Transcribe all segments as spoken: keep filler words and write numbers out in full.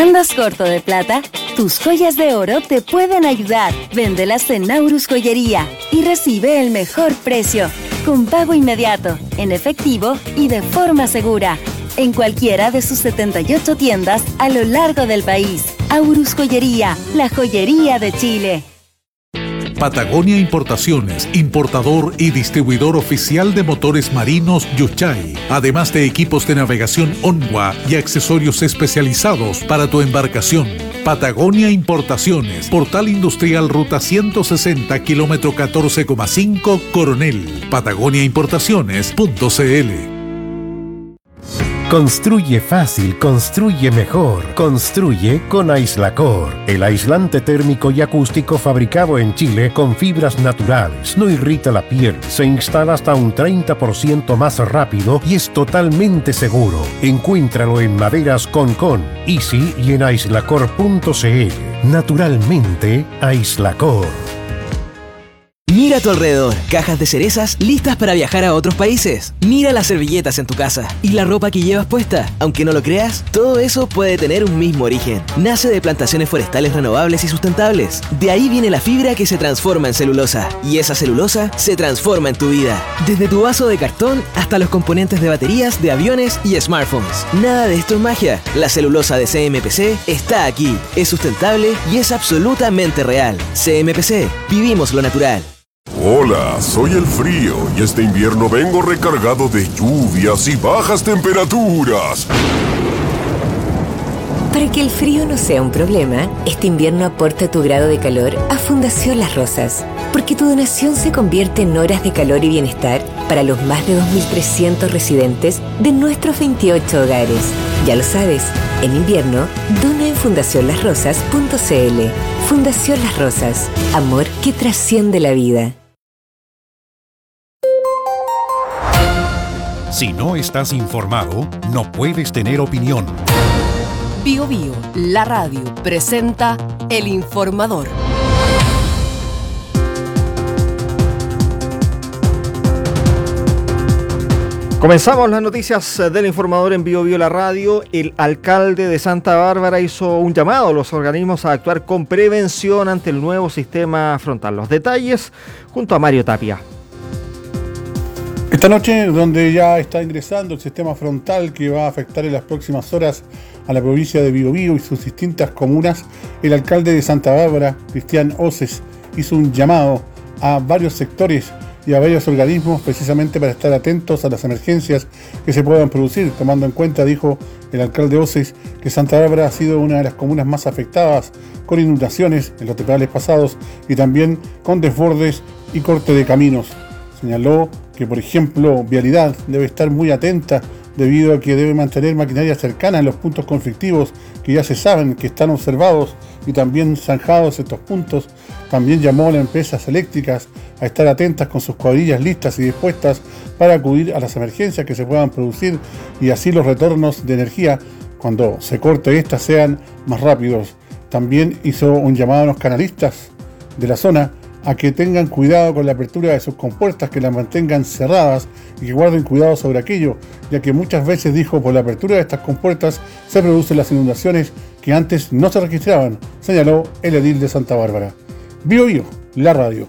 ¿Andas corto de plata? Tus joyas de oro te pueden ayudar. Véndelas en Naurus Joyería y recibe el mejor precio, con pago inmediato, en efectivo y de forma segura, en cualquiera de sus setenta y ocho tiendas a lo largo del país. Aurus Joyería, la joyería de Chile. Patagonia Importaciones, importador y distribuidor oficial de motores marinos Yuchay, además de equipos de navegación Onwa y accesorios especializados para tu embarcación. Patagonia Importaciones, Portal Industrial Ruta ciento sesenta, kilómetro catorce coma cinco, Coronel. Patagonia Importaciones punto c l. Construye fácil, construye mejor. Construye con Aislacor, el aislante térmico y acústico fabricado en Chile con fibras naturales. No irrita la piel, se instala hasta un treinta por ciento más rápido y es totalmente seguro. Encuéntralo en Maderas Concon, Easy y en aislacor punto c l. Naturalmente, Aislacor. Mira a tu alrededor, cajas de cerezas listas para viajar a otros países. Mira las servilletas en tu casa y la ropa que llevas puesta. Aunque no lo creas, todo eso puede tener un mismo origen. Nace de plantaciones forestales renovables y sustentables. De ahí viene la fibra que se transforma en celulosa. Y esa celulosa se transforma en tu vida. Desde tu vaso de cartón hasta los componentes de baterías, de aviones y smartphones. Nada de esto es magia. La celulosa de C M P C está aquí. Es sustentable y es absolutamente real. C M P C, vivimos lo natural. Hola, soy el frío y este invierno vengo recargado de lluvias y bajas temperaturas. Para que el frío no sea un problema, este invierno aporta tu grado de calor a Fundación Las Rosas, porque tu donación se convierte en horas de calor y bienestar para los más de dos mil trescientos residentes de nuestros veintiocho hogares. Ya lo sabes, en invierno, dona en fundación las rosas punto c l. Fundación Las Rosas, amor que trasciende la vida. Si no estás informado, no puedes tener opinión. Bio Bio, la radio, presenta El Informador. Comenzamos las noticias del Informador en Bio Bio la radio. El alcalde de Santa Bárbara hizo un llamado a los organismos a actuar con prevención ante el nuevo sistema frontal. Los detalles junto a Mario Tapia. Esta noche, donde ya está ingresando el sistema frontal que va a afectar en las próximas horas a la provincia de Biobío y sus distintas comunas, el alcalde de Santa Bárbara, Cristian Oces, hizo un llamado a varios sectores y a varios organismos precisamente para estar atentos a las emergencias que se puedan producir, tomando en cuenta, dijo el alcalde Oces, que Santa Bárbara ha sido una de las comunas más afectadas con inundaciones en los temporales pasados y también con desbordes y corte de caminos. Señaló que, por ejemplo, Vialidad debe estar muy atenta debido a que debe mantener maquinaria cercana en los puntos conflictivos que ya se saben que están observados y también zanjados estos puntos. También llamó a las empresas eléctricas a estar atentas con sus cuadrillas listas y dispuestas para acudir a las emergencias que se puedan producir y así los retornos de energía cuando se corte estas sean más rápidos. También hizo un llamado a los canalistas de la zona a que tengan cuidado con la apertura de sus compuertas, que las mantengan cerradas y que guarden cuidado sobre aquello, ya que muchas veces, dijo, por la apertura de estas compuertas se producen las inundaciones que antes no se registraban, señaló el edil de Santa Bárbara. Bio Bio, la radio.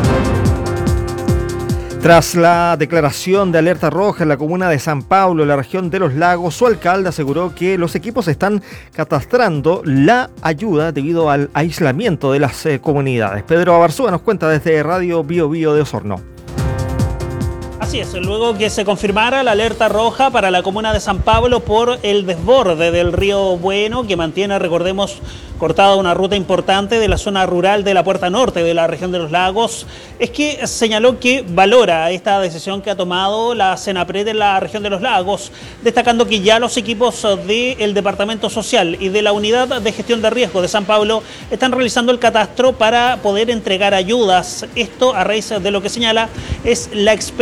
Tras la declaración de alerta roja en la comuna de San Pablo, en la región de Los Lagos, su alcalde aseguró que los equipos están catastrando la ayuda debido al aislamiento de las eh, comunidades. Pedro Abarzúa nos cuenta desde Radio Bio Bio de Osorno. Así es, luego que se confirmara la alerta roja para la comuna de San Pablo por el desborde del río Bueno, que mantiene, recordemos, cortada una ruta importante de la zona rural de la Puerta Norte de la región de Los Lagos, es que señaló que valora esta decisión que ha tomado la Senapred de la región de Los Lagos, destacando que ya los equipos del Departamento Social y de la Unidad de Gestión de Riesgo de San Pablo están realizando el catastro para poder entregar ayudas. Esto, a raíz de lo que señala, es la experiencia